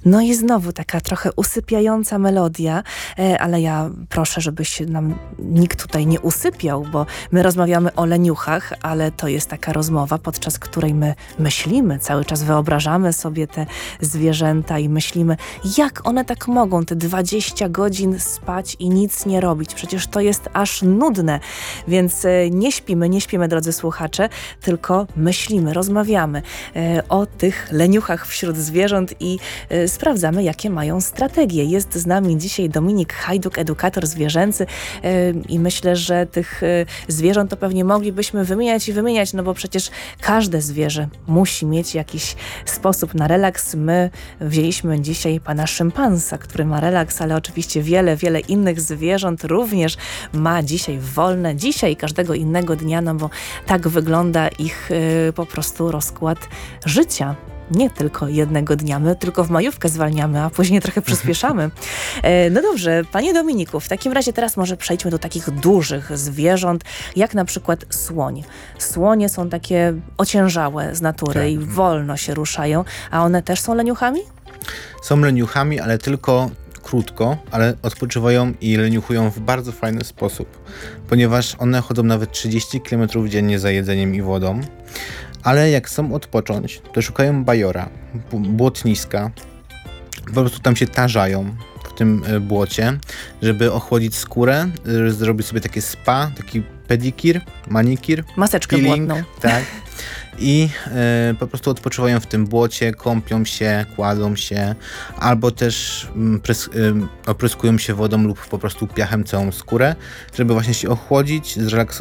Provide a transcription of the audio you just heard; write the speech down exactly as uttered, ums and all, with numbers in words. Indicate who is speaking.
Speaker 1: No i znowu taka trochę usypiająca melodia, e, ale ja proszę, żebyś nam nikt tutaj nie usypiał, bo my rozmawiamy o leniuchach, ale to jest taka rozmowa, podczas której my myślimy, cały czas wyobrażamy sobie te zwierzęta i myślimy, jak one tak mogą te dwadzieścia godzin spać i nic nie robić. Przecież to jest aż nudne, więc e, nie śpimy, nie śpimy, drodzy słuchacze, tylko myślimy, rozmawiamy e, o tych leniuchach wśród zwierząt i e, sprawdzamy, jakie mają strategie. Jest z nami dzisiaj Dominik Hajduk, edukator zwierzęcy e, i myślę, że tych e, zwierząt to pewnie moglibyśmy wymieniać i wymieniać, no bo przecież każde zwierzę musi mieć jakiś sposób na relaks. My wzięliśmy dzisiaj pana szympansa, który ma relaks, ale oczywiście wiele, wiele innych zwierząt również ma dzisiaj wolne, dzisiaj i każdego innego dnia, no bo tak wygląda ich y, po prostu rozkład życia. Nie tylko jednego dnia, my tylko w majówkę zwalniamy, a później trochę przyspieszamy. E, no dobrze, panie Dominiku, w takim razie teraz może przejdźmy do takich dużych zwierząt, jak na przykład słoń. Słonie są takie ociężałe z natury
Speaker 2: Tak.
Speaker 1: i wolno się ruszają, a one też są leniuchami?
Speaker 2: Są leniuchami, ale tylko krótko, ale odpoczywają i leniuchują w bardzo fajny sposób, ponieważ one chodzą nawet trzydzieści kilometrów dziennie za jedzeniem i wodą, ale jak chcą odpocząć, to szukają bajora, b- błotniska, po prostu tam się tarzają w tym y, błocie, żeby ochłodzić skórę, y, zrobić sobie takie spa, taki pedikir, manikir,
Speaker 1: Maseczkę
Speaker 2: peeling,
Speaker 1: błotną.
Speaker 2: tak. I y, po prostu odpoczywają w tym błocie, kąpią się, kładą się, albo też y, prys, y, opryskują się wodą lub po prostu piachem całą skórę, żeby właśnie się ochłodzić, zrelaksować